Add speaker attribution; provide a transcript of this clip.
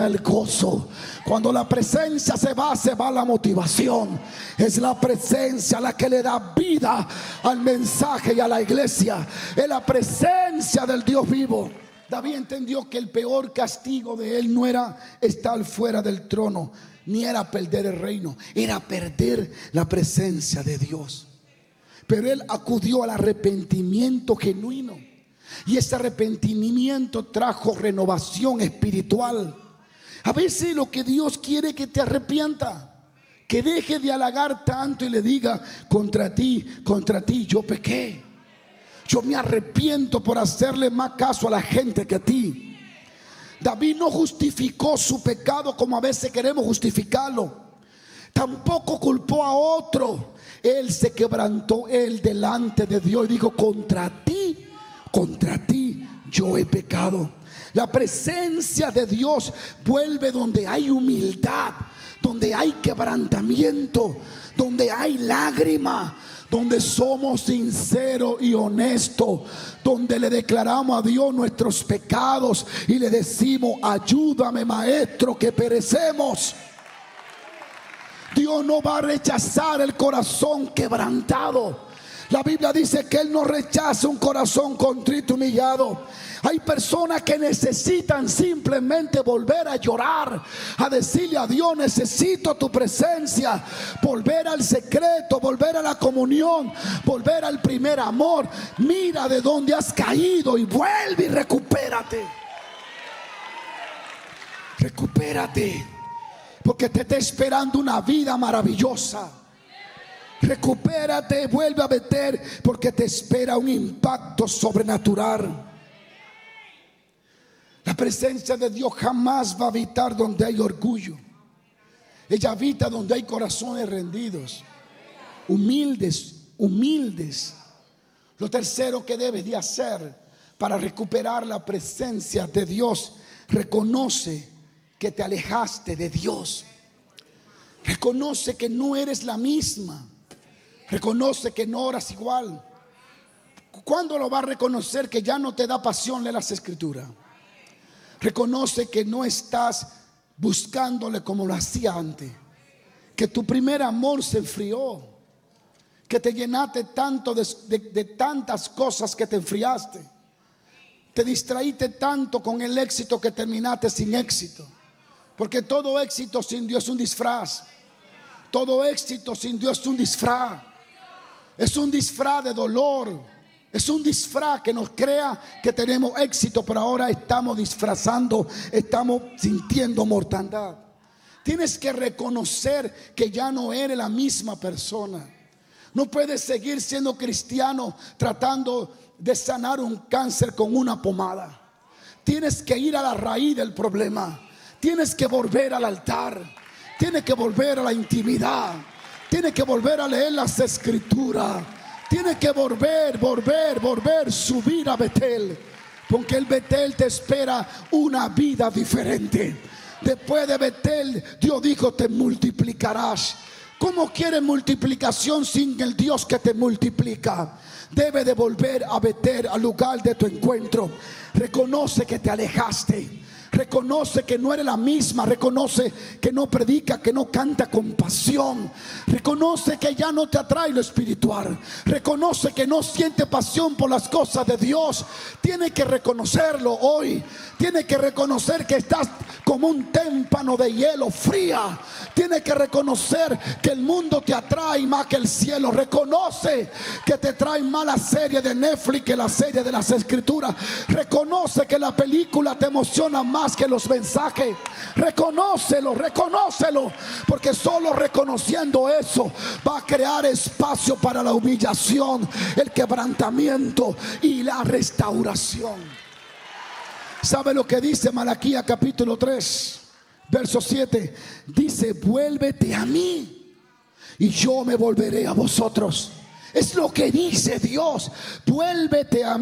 Speaker 1: va el gozo. Cuando la presencia se va la motivación. Es la presencia la que le da vida al mensaje y a la iglesia. Es la presencia del Dios vivo. David entendió que el peor castigo de él no era estar fuera del trono, ni era perder el reino, era perder la presencia de Dios. Pero él acudió al arrepentimiento genuino, y ese arrepentimiento trajo renovación espiritual. A veces lo que Dios quiere es que te arrepienta, que deje de halagar tanto y le diga: contra ti yo pequé. Yo me arrepiento por hacerle más caso a la gente que a ti. David no justificó su pecado como a veces queremos justificarlo. Tampoco culpó a otro. Él se quebrantó delante de Dios y dijo: contra ti yo he pecado. La presencia de Dios vuelve donde hay humildad, donde hay quebrantamiento, donde hay lágrima, donde somos sinceros y honestos, donde le declaramos a Dios nuestros pecados y le decimos: ayúdame, maestro, que perecemos. Dios no va a rechazar el corazón quebrantado. La Biblia dice que Él no rechaza un corazón contrito y humillado. Hay personas que necesitan simplemente volver a llorar, a decirle a Dios: necesito tu presencia. Volver al secreto, volver a la comunión, volver al primer amor. Mira de dónde has caído y vuelve y recupérate. Recupérate, porque te está esperando una vida maravillosa. Recupérate, vuelve a Betel, porque te espera un impacto sobrenatural. La presencia de Dios jamás va a habitar donde hay orgullo. Ella habita donde hay corazones rendidos, humildes. Lo tercero que debes de hacer para recuperar la presencia de Dios: reconoce que te alejaste de Dios. Reconoce que no eres la misma. Reconoce que no oras igual. ¿Cuándo lo va a reconocer? Que ya no te da pasión leer las escrituras. Reconoce que no estás buscándole como lo hacía antes, que tu primer amor se enfrió, que te llenaste tanto de tantas cosas que te enfriaste, te distraíste tanto con el éxito que terminaste sin éxito. Porque todo éxito sin Dios es un disfraz. Todo éxito sin Dios es un disfraz. Es un disfraz de dolor. Es un disfraz que nos crea que tenemos éxito, pero ahora estamos disfrazando, estamos sintiendo mortandad. Tienes que reconocer que ya no eres la misma persona. No puedes seguir siendo cristiano tratando de sanar un cáncer con una pomada. Tienes que ir a la raíz del problema. Tienes que volver al altar. Tienes que volver a la intimidad. Tienes que volver a leer las escrituras. Tienes que volver, subir a Betel. Porque el Betel te espera una vida diferente. Después de Betel, Dios dijo: te multiplicarás. ¿Cómo quieres multiplicación sin el Dios que te multiplica? Debe de volver a Betel, al lugar de tu encuentro. Reconoce que te alejaste. Reconoce que no eres la misma. Reconoce que no predica, que no canta con pasión. Reconoce que ya no te atrae lo espiritual. Reconoce que no siente pasión por las cosas de Dios. Tiene que reconocerlo hoy. Tiene que reconocer que estás como un témpano de hielo fría. Tiene que reconocer que el mundo te atrae más que el cielo. Reconoce que te trae más la serie de Netflix que la serie de las escrituras. Reconoce que la película te emociona más que los mensajes. Reconócelo, porque solo reconociendo eso va a crear espacio para la humillación, el quebrantamiento y la restauración. ¿Sabe lo que dice Malaquías capítulo 3 verso 7? Dice: vuélvete a mí y yo me volveré a vosotros. Es lo que dice Dios: vuélvete a mí.